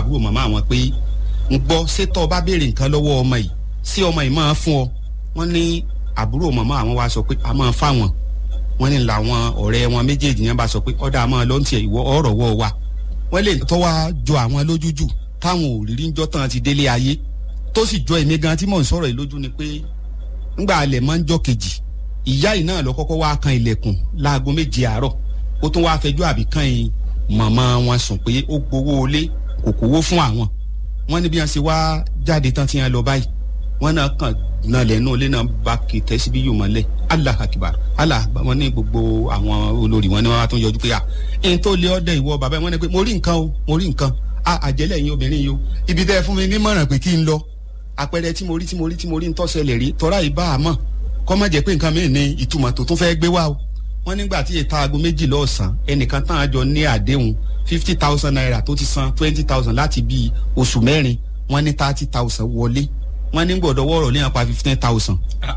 àbúrò màmá àwọn pé ń gbọ́ ṣé tó bá béèrè nǹkan lọ́wọ́ ọmọ yìí sí ọmọ yìí máa fún ọ wọ́n ní àbúrò màmá àwọn wá sọ pé a máa fáwọn wọ́n ní làwọn ọ̀rẹ́ wọn méjèèjì yẹn bá sọ pé ọ̀dà máa lọ́n tiẹ̀ ìwọ ọ̀rọ̀ wọ́ wa wọ́n lè tọ́ wá jọ àwọn lójújù táwọn òrírí ń jọ́ tán ti délé ayé tó sì jọ èmi gan tí mò ń sọ̀rọ̀ yìí lójú ni pé ńgbà alẹ̀ máa ń jọ́ kejì ìyá yìí náà lọ kọ́kọ́ wá kan ilẹ̀kùn láago 7 àárọ̀ ó tún wá fẹjọ́ àbí kan yìí màmá wọn sùn pé ó gbowó ilé kò kówó fún àwọn wọ́n ní bí wọ́n ṣe wá jáde tán tí wọ́n lọ báyìí wọ́n náà kàn náà lẹ́nu ilé náà bá kìtẹ́ síbí yóò mọ́lẹ̀ Allah akibar Allah wọ́n ní gbogbo àwọn olórí wọn ni wọ́n wá tún yọjú pé ẹni tó lé ọdẹ ìwọ bàbá wọn ni pé mo rí nǹkan àjẹlẹ̀ yín obìnrin yìí o ibi tẹ́ fún mi nímọ̀ràn pé kí n lọ àpẹẹrẹ tí mo rí ń tọ́sẹ̀lẹ̀ rí tọ́ra ìbá àmọ́ kọ́ má jẹ́ pé nǹkan mìíràn ní ìtumọ̀ tó tún fẹ́ gbé wá o wọ́n nígbà tí èta aago 12 ọ̀sán ẹnìkan tán àjọ ní àdéhùn 50,000 naira tó ti san 20,000 láti bíi oṣù mẹ́rin wọ́n ní 30,000 wọlé wọ́n ní gbọ́dọ̀ wọ́rọ̀ ní apá 15,000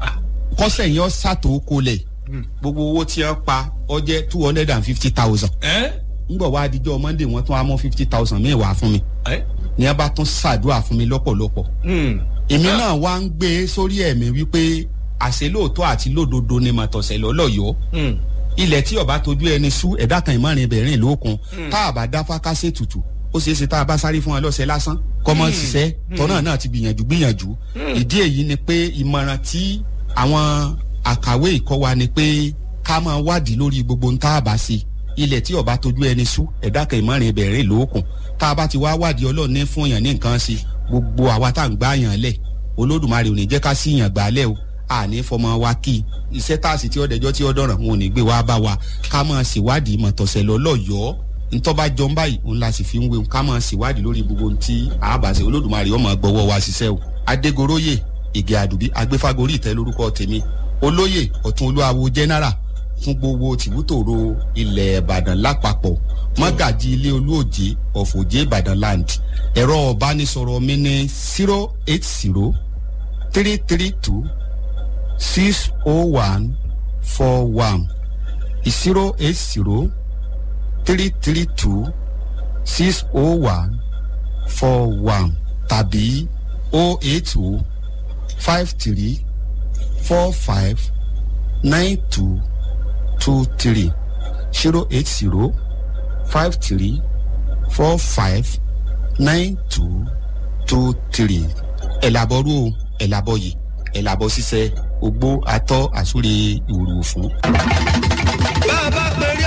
kọ́sẹ̀ yẹn ṣàtò kolẹ̀ gbogbo owó tí wọ́n pa ó jẹ́ 250,000 ngbọ̀ wá adijọ́ Monday wọ́n tún á mọ́ 50,000 míì wá fún mi ní a bá tún ṣàdúrà fún mi lọ́pọ̀lọpọ̀ èmi náà wá ń gbé sórí ẹ̀mí wípé àṣẹ lóòótọ́ àti lódodo ni màtọ̀sẹ̀ lọ́lọ́yọ̀ọ́ ilẹ̀ tí ọba tójú ẹni sú ẹ̀dá kan ìmọ̀rin bẹ̀rẹ̀ lókun tá a bá dá fákásẹ̀ tutù ó ṣeé ṣe tá a bá sáré fún wọn lọ́sẹ̀ lásán kọ́mọ́ ṣiṣẹ́ tọ́nà náà ti gbìyànjú ìdí èyí ni pé ìmọ̀ràn tí àwọn àkàwé ìkọ́ wa ni pé ká máa wádìí lórí gbogbo ń tá a bá ṣe ilẹ̀ tí ọba tójú ẹni sú ẹ̀dá kan ìmọ̀rin bẹ̀rẹ̀ lókun tá a bá ti wá wádìí Ọlọ́run ní fún yàn ní nǹkan ṣe gbogbo àwa tá à ń gbá yàn lẹ̀ Olódùmarè ò ní jẹ́ ká sí yàn gbà lẹ̀ o àní fọmọ wa kí iṣẹ́ táàsì tí ọ̀dẹ̀jọ́ tí ọ̀dọ̀ràn wọn ò ní gbé wá bá wa ká máa ṣèwádìí mọ̀tọ̀sẹ̀ lọ́lọ́yọ̀ọ́ ntọ́ba jọ ń báyìí òun la sì fi ń wéwu ká máa ṣèwádìí lórí gbogbo tí àbàṣe Olódùmarè ọmọ gbọ́wọ́ wa ṣiṣẹ́ o Adégoróyè Ìgè Àdùbí agbéfagórí ìtẹ́ lórúkọ tèmi olóyè ọ̀tún olúwawo general fún gbogbo tìbútòrò ilẹ̀ Ìbàdàn lápapọ̀ mọ́gàjì ilé olúòjé ọ̀fọ̀jé Ìbàdàn land ẹ̀rọ ọ̀bánisọ̀rọ̀ mi ní 080 332 60141 080 332 60141 tàbí 080 53 45 92 23 080 53 45 92 23 ẹ̀làbọ̀rú ẹ̀làbọ̀yè ẹ̀làbọ̀ ṣiṣẹ́ ogbó atọ́ àsúre ìwòrò fún. bá a bá pẹ̀lú.